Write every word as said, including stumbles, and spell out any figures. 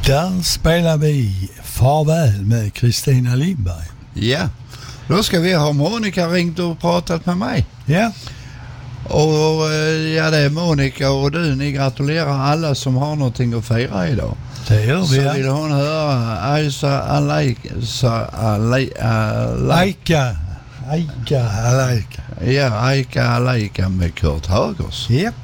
Där spelar vi Farväl med Kristina Lindberg. Ja, då ska vi ha Monica ringt och pratat med mig. Ja. Och ja, det är Monica och du, ni gratulerar alla som har någonting att fira idag. Det gör vi. Så vill hon höra Aisa Alaika Alaika Aika Alaika Ja, Aika Alaika med Kurt Högers. Japp.